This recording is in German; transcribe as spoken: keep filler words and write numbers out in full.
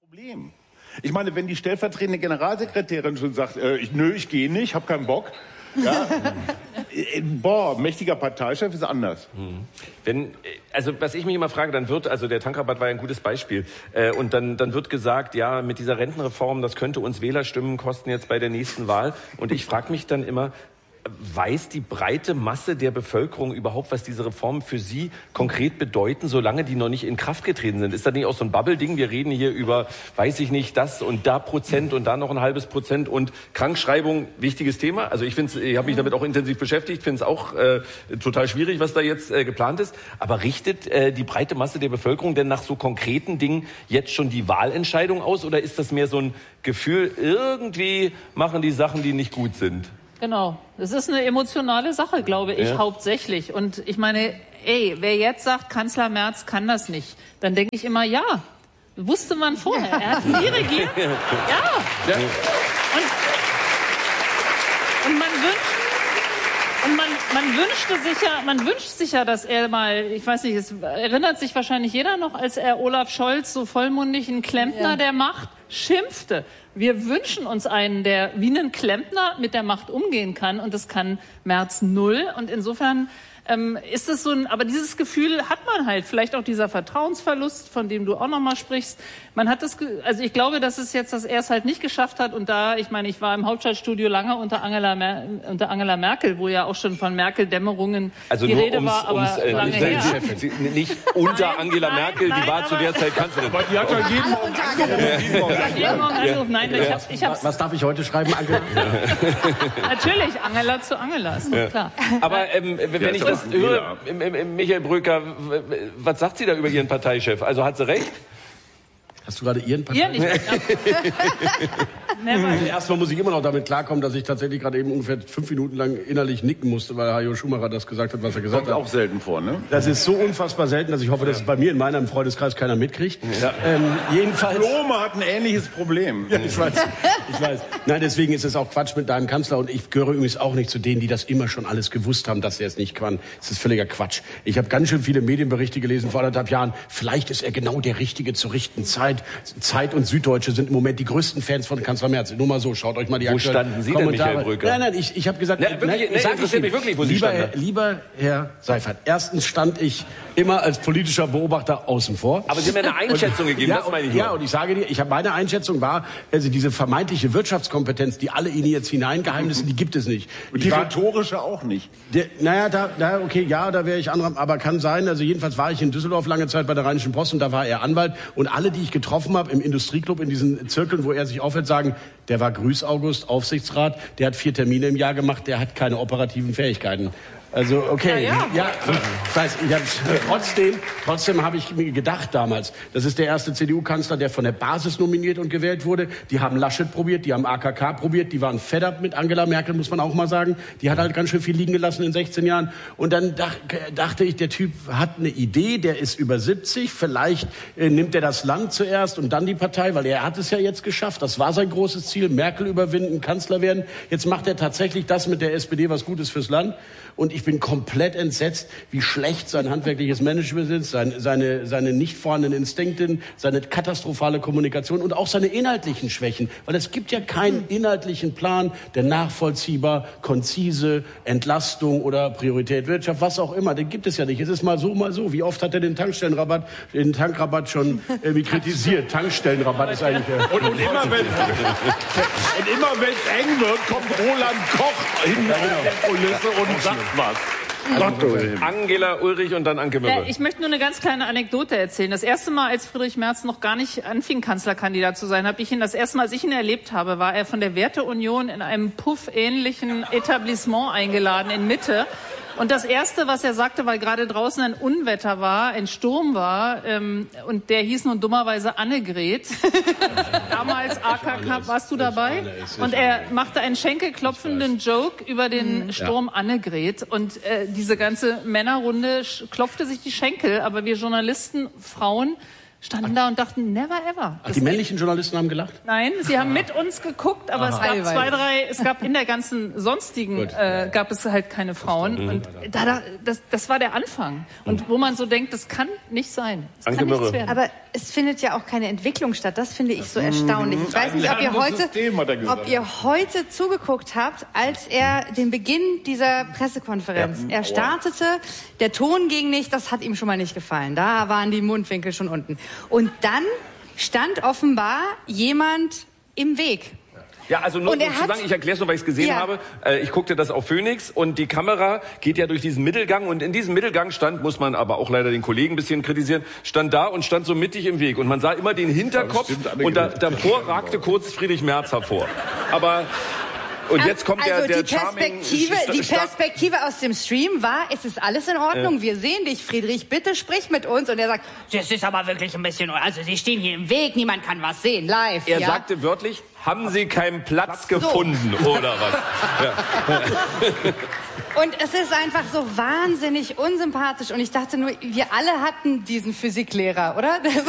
Problem. Ich meine, wenn die stellvertretende Generalsekretärin schon sagt, äh, ich, nö, ich gehe nicht, hab keinen Bock. Ja, äh, boah, mächtiger Parteichef ist anders. Hm. Wenn, also was ich mich immer frage, dann wird, also der Tankrabatt war ja ein gutes Beispiel, äh, und dann, dann wird gesagt, ja, mit dieser Rentenreform, das könnte uns Wählerstimmen kosten jetzt bei der nächsten Wahl. Und ich frage mich dann immer, weiß die breite Masse der Bevölkerung überhaupt, was diese Reformen für sie konkret bedeuten, solange die noch nicht in Kraft getreten sind? Ist das nicht auch so ein Bubble-Ding? Wir reden hier über, weiß ich nicht, das und da Prozent und da noch ein halbes Prozent und Krankschreibung, wichtiges Thema. Also ich finde, ich habe mich damit auch intensiv beschäftigt, finde es auch äh, total schwierig, was da jetzt äh, geplant ist. Aber richtet äh, die breite Masse der Bevölkerung denn nach so konkreten Dingen jetzt schon die Wahlentscheidung aus? Oder ist das mehr so ein Gefühl, irgendwie machen die Sachen, die nicht gut sind? Genau, es ist eine emotionale Sache, glaube ich, ja. hauptsächlich. Und ich meine, ey, wer jetzt sagt, Kanzler Merz kann das nicht, dann denke ich immer, ja, wusste man vorher. Er hat nie regiert. Ja. ja. Und, und man wünscht, und man, man wünschte sich ja, man wünscht sich ja, dass er mal, ich weiß nicht, es erinnert sich wahrscheinlich jeder noch, als er Olaf Scholz so vollmundig einen Klempner ja. der Macht schimpfte. Wir wünschen uns einen, der wie ein Klempner mit der Macht umgehen kann, und das kann Merz null. Und insofern ähm, ist es so ein, aber dieses Gefühl hat man halt, vielleicht auch dieser Vertrauensverlust, von dem du auch noch mal sprichst. Man hat das, also ich glaube, dass es jetzt, dass er es halt nicht geschafft hat. Und da, ich meine, ich war im Hauptstadtstudio lange unter Angela, Mer unter Angela Merkel, wo ja auch schon von Merkel-Dämmerungen also die nur Rede ums, war, aber ums, äh, lange nicht, her. Nicht, nicht unter nein, Angela nein, Merkel, nein, die war zu der Zeit Kanzlerin. Aber die hat ja jeden Morgen angerufen. Jeden Morgen angerufen. Nein, ich hab, ich hab's. Was darf ich heute schreiben, Angela? Natürlich, Angela zu Angela, ist doch ja. klar. Aber ähm, wenn ja, ich das höre, Michael Brücker, was sagt sie da über ihren Parteichef? Also hat sie recht? Hast du gerade Ihren Parteichef? Ihr nicht. Also erstmal muss ich immer noch damit klarkommen, dass ich tatsächlich gerade eben ungefähr fünf Minuten lang innerlich nicken musste, weil Hajo Schumacher das gesagt hat, was er gesagt Kommt hat. auch selten vor, ne? Das ist so unfassbar selten, dass ich hoffe, dass es bei mir in meinem Freundeskreis keiner mitkriegt. Ja. Ähm, jedenfalls. Blome hat ein ähnliches Problem. Ja, ich weiß. Ich weiß. Nein, deswegen ist es auch Quatsch mit deinem Kanzler, und ich gehöre übrigens auch nicht zu denen, die das immer schon alles gewusst haben, dass er es nicht kann. Das ist völliger Quatsch. Ich habe ganz schön viele Medienberichte gelesen vor anderthalb Jahren. Vielleicht ist er genau der Richtige zur richtigen Zeit. Zeit und Süddeutsche sind im Moment die größten Fans von Kanzler Merz. Nur mal so, schaut euch mal die Wo standen Sie denn, Michael Brücker? Nein, nein, ich, ich habe gesagt, ja, wirklich, nein, nee, sag interessiert mich wirklich, wo Sie lieber, standen. Lieber Herr Seifert, erstens stand ich immer als politischer Beobachter außen vor. Aber Sie haben mir eine Einschätzung gegeben, ja, das meine ich Ja, nur. und ich sage dir, ich habe meine Einschätzung war, also diese vermeintliche Wirtschaftskompetenz, die alle Ihnen jetzt hineingeheimnissen, die gibt es nicht. Und die rhetorische auch nicht. Der, naja, da, da, okay, ja, da wäre ich anderer, aber kann sein, also jedenfalls war ich in Düsseldorf lange Zeit bei der Rheinischen Post, und da war er Anwalt, und alle, die ich getroffen habe im Industrieclub, in diesen Zirkeln, wo er sich aufhält, sagen, der war Grüß August, Aufsichtsrat, der hat vier Termine im Jahr gemacht, der hat keine operativen Fähigkeiten. Also, okay, ja, ja. ja ich weiß, ich hab, trotzdem, trotzdem habe ich mir gedacht damals, das ist der erste C D U-Kanzler, der von der Basis nominiert und gewählt wurde. Die haben Laschet probiert, die haben A K K probiert, die waren fed up mit Angela Merkel, muss man auch mal sagen. Die hat halt ganz schön viel liegen gelassen in sechzehn Jahren. Und dann dach, dachte ich, der Typ hat eine Idee, der ist über siebzig, vielleicht äh, nimmt er das Land zuerst und dann die Partei, weil er hat es ja jetzt geschafft. Das war sein großes Ziel, Merkel überwinden, Kanzler werden. Jetzt macht er tatsächlich das mit der S P D, was Gutes fürs Land. Und ich bin komplett entsetzt, wie schlecht sein handwerkliches Management ist, seine, seine, seine nicht vorhandenen Instinkte, seine katastrophale Kommunikation und auch seine inhaltlichen Schwächen. Weil es gibt ja keinen inhaltlichen Plan, der nachvollziehbar, konzise, Entlastung oder Priorität Wirtschaft, was auch immer, den gibt es ja nicht. Es ist mal so, mal so. Wie oft hat er den Tankstellenrabatt, den Tankrabatt schon irgendwie kritisiert? Tankstellenrabatt ist eigentlich... Äh, und, und immer wenn und immer wenn es eng wird, kommt Roland Koch hin ja, genau. auf der Kulisse und sagt was. Also, Angela Ulrich und dann Anke Möller. Ja, ich möchte nur eine ganz kleine Anekdote erzählen. Das erste Mal, als Friedrich Merz noch gar nicht anfing, Kanzlerkandidat zu sein, habe ich ihn das erste Mal, als ich ihn erlebt habe, war er von der Werteunion in einem Puff-ähnlichen Etablissement eingeladen in Mitte. Und das Erste, was er sagte, weil gerade draußen ein Unwetter war, ein Sturm war, ähm, und der hieß nun dummerweise Annegret. Damals A K K, warst du dabei? Und er machte einen schenkelklopfenden Joke über den Sturm Annegret. Und äh, diese ganze Männerrunde klopfte sich die Schenkel, aber wir Journalisten, Frauen, standen da und dachten, never ever. Ach, die männlichen Journalisten haben gelacht? Nein, sie haben mit uns geguckt, aber Aha. es gab zwei, drei, es gab in der ganzen sonstigen, äh, gab es halt keine Frauen. Und da, da, das, das war der Anfang. Und wo man so denkt, das kann nicht sein. Das kann nichts werden. Aber es findet ja auch keine Entwicklung statt. Das finde ich so erstaunlich. Ich weiß nicht, ob ihr heute, ob ihr heute zugeguckt habt, als er den Beginn dieser Pressekonferenz, ja. er startete, der Ton ging nicht, das hat ihm schon mal nicht gefallen. Da waren die Mundwinkel schon unten. Und dann stand offenbar jemand im Weg. Ja, also nur um zu sagen, ich erkläre es nur, weil ich es gesehen ja. habe. Äh, ich guckte das auf Phoenix und die Kamera geht ja durch diesen Mittelgang und in diesem Mittelgang stand, muss man aber auch leider den Kollegen ein bisschen kritisieren, stand da und stand so mittig im Weg und man sah immer den Hinterkopf ja, und da, davor ragte kurz Friedrich Merz hervor. Aber und jetzt kommt also der, der die Perspektive, die Perspektive aus dem Stream war, es ist alles in Ordnung, ja. wir sehen dich, Friedrich, bitte sprich mit uns. Und er sagt, das ist aber wirklich ein bisschen, also Sie stehen hier im Weg, niemand kann was sehen, live. Er ja? sagte wörtlich, haben Sie keinen Platz so. gefunden, oder was? Ja. Und es ist einfach so wahnsinnig unsympathisch. Und ich dachte nur, wir alle hatten diesen Physiklehrer, oder?